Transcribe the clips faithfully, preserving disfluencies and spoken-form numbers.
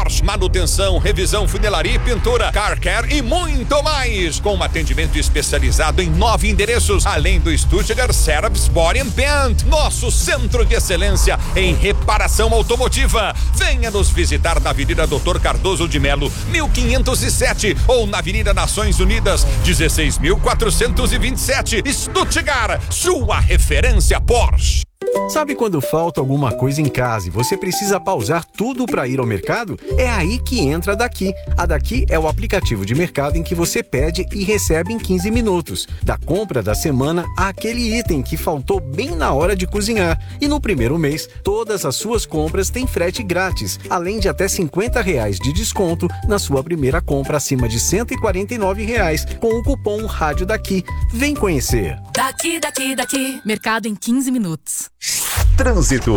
Porsche, manutenção, revisão, funilaria e pintura, car care e muito mais. Com um atendimento especializado em nove endereços, além do Stuttgart Service Body and Paint, nosso centro de excelência em reparação automotiva. Venha nos visitar na Avenida Doutor Cardoso de Melo, mil quinhentos e sete, ou na Avenida Nações Unidas, dezesseis mil quatrocentos e vinte e sete, Stuttgart, sua referência Porsche. Sabe quando falta alguma coisa em casa e você precisa pausar tudo para ir ao mercado? É aí que entra a Daqui. A Daqui é o aplicativo de mercado em que você pede e recebe em quinze minutos. Da compra da semana àquele item que faltou bem na hora de cozinhar. E no primeiro mês, todas as suas compras têm frete grátis, além de até cinquenta reais de desconto na sua primeira compra acima de cento e quarenta e nove reais com o cupom Rádio Daqui. Vem conhecer. Daqui, daqui, daqui. Mercado em quinze minutos. Trânsito.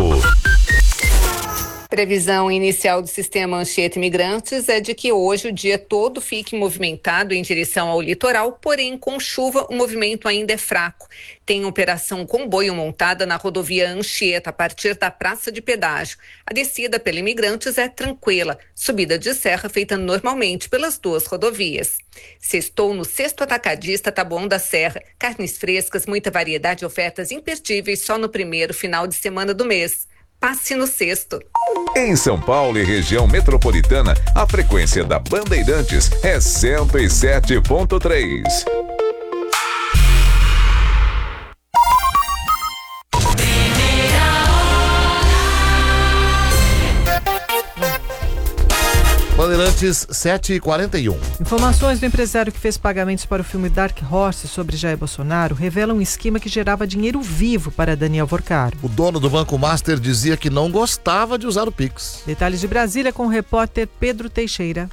Previsão inicial do sistema Anchieta Imigrantes é de que hoje o dia todo fique movimentado em direção ao litoral, porém com chuva o movimento ainda é fraco. Tem operação comboio montada na rodovia Anchieta a partir da Praça de Pedágio. A descida pela Imigrantes é tranquila, subida de serra feita normalmente pelas duas rodovias. Sextou no Sexto Atacadista Taboão da Serra. Carnes frescas, muita variedade de ofertas imperdíveis só no primeiro final de semana do mês. Passe no Sexto. Em São Paulo e região metropolitana, a frequência da Bandeirantes é cento e sete ponto três. Bandeirantes sete e quarenta e um. Informações do empresário que fez pagamentos para o filme Dark Horse sobre Jair Bolsonaro revelam um esquema que gerava dinheiro vivo para Daniel Vorcaro. O dono do Banco Master dizia que não gostava de usar o Pix. Detalhes de Brasília com o repórter Pedro Teixeira.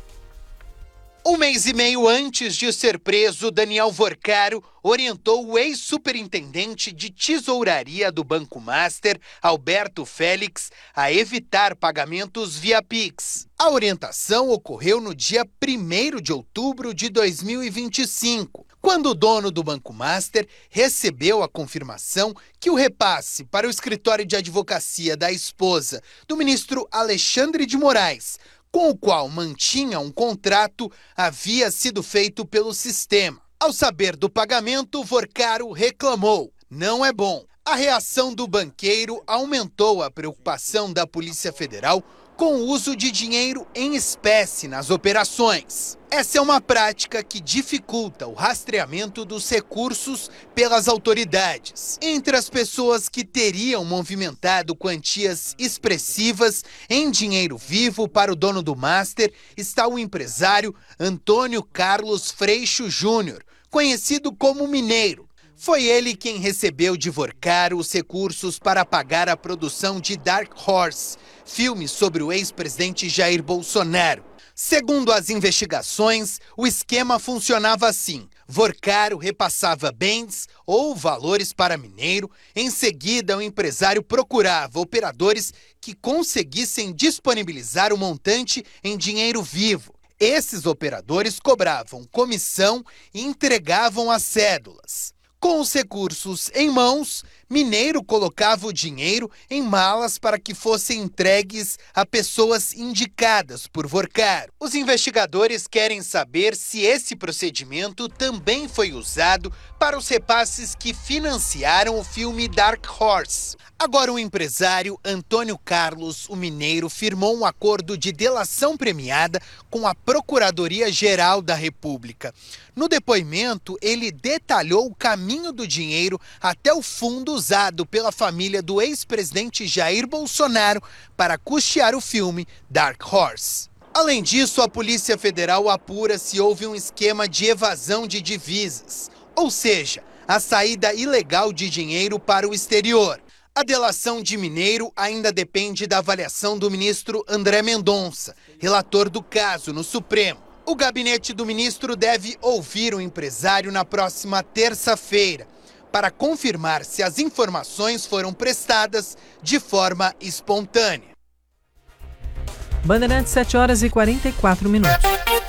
Um mês e meio antes de ser preso, Daniel Vorcaro orientou o ex-superintendente de tesouraria do Banco Master, Alberto Félix, a evitar pagamentos via Pix. A orientação ocorreu no dia primeiro de outubro de dois mil e vinte e cinco, quando o dono do Banco Master recebeu a confirmação que o repasse para o escritório de advocacia da esposa do ministro Alexandre de Moraes, com o qual mantinha um contrato, havia sido feito pelo sistema. Ao saber do pagamento, Vorcaro reclamou. Não é bom. A reação do banqueiro aumentou a preocupação da Polícia Federal com o uso de dinheiro em espécie nas operações. Essa é uma prática que dificulta o rastreamento dos recursos pelas autoridades. Entre as pessoas que teriam movimentado quantias expressivas em dinheiro vivo para o dono do Master está o empresário Antônio Carlos Freixo Júnior, conhecido como Mineiro. Foi ele quem recebeu de Vorcaro os recursos para pagar a produção de Dark Horse, filme sobre o ex-presidente Jair Bolsonaro. Segundo as investigações, o esquema funcionava assim. Vorcaro repassava bens ou valores para Mineiro. Em seguida, o empresário procurava operadores que conseguissem disponibilizar o montante em dinheiro vivo. Esses operadores cobravam comissão e entregavam as cédulas. Com os recursos em mãos, Mineiro colocava o dinheiro em malas para que fossem entregues a pessoas indicadas por Vorcaro. Os investigadores querem saber se esse procedimento também foi usado para os repasses que financiaram o filme Dark Horse. Agora o empresário Antônio Carlos, o Mineiro, firmou um acordo de delação premiada com a Procuradoria-Geral da República. No depoimento, ele detalhou o caminho do dinheiro até o fundo usado pela família do ex-presidente Jair Bolsonaro para custear o filme Dark Horse. Além disso, a Polícia Federal apura se houve um esquema de evasão de divisas, ou seja, a saída ilegal de dinheiro para o exterior. A delação de Mineiro ainda depende da avaliação do ministro André Mendonça, relator do caso no Supremo. O gabinete do ministro deve ouvir o empresário na próxima terça-feira, para confirmar se as informações foram prestadas de forma espontânea. Bandeirantes, sete horas e quarenta e quatro minutos.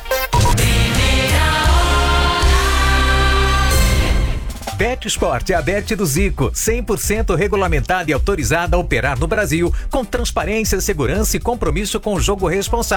BetSport é a Bet do Zico, cem por cento regulamentada e autorizada a operar no Brasil, com transparência, segurança e compromisso com o jogo responsável.